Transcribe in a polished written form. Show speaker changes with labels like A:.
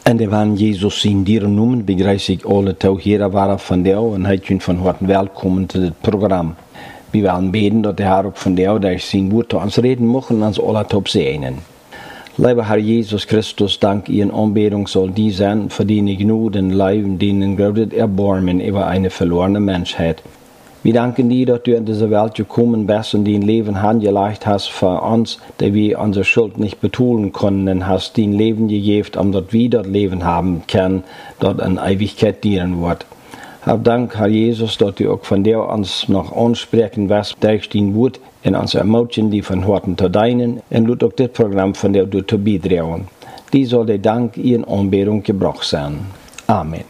A: En de van Jesus zijn dieren noemen, begrijp ik alle touwheren waren van jou en hij kunt van harte welkom te dit programma. We willen beden dat de Heer ook van jou, dat zijn woord tot ons reden mogen en ons alle op zegenen. Lieve Herr Jesus Christus, dank Ihren Anbetung soll die sein, für die Gnade und Leiden, denen großes Erbarmen über eine verlorene Menschheit. Wir danken dir, dass du in diese Welt gekommen bist und dein Leben angelegt hast für uns, da wir unsere Schuld nicht betonen können, und hast dein Leben gegeben, um dass wir das Leben haben können, das in Ewigkeit dienen wird. Hab Dank, Herr Jesus, dass du auch von dir uns noch ansprechen wirst, durch dein Wort in unsere Emotionen, die von Horten zu deinen, und lud auch das Programm von dir zu beitragen. Die soll der Dank ihren Anbetung gebracht sein. Amen.